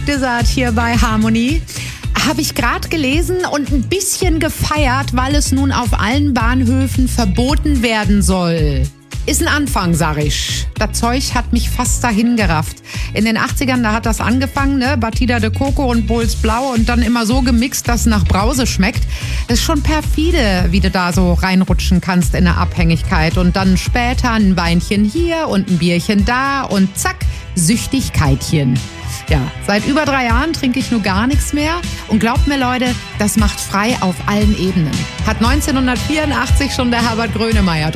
Dizard hier bei Harmony. Habe ich gerade gelesen und ein bisschen gefeiert, weil es nun auf allen Bahnhöfen verboten werden soll. Ist ein Anfang, sag ich. Das Zeug hat mich fast dahin gerafft. In den 80ern, da hat das angefangen, ne? Batida de Coco und Bols Blau und dann immer so gemixt, dass es nach Brause schmeckt. Das ist schon perfide, wie du da so reinrutschen kannst in eine Abhängigkeit. Und dann später ein Weinchen hier und ein Bierchen da und zack, Süchtigkeitchen. Ja, seit über 3 Jahren trinke ich nur gar nichts mehr. Und glaubt mir, Leute, das macht frei auf allen Ebenen. Hat 1984 schon der Herbert Grönemeyer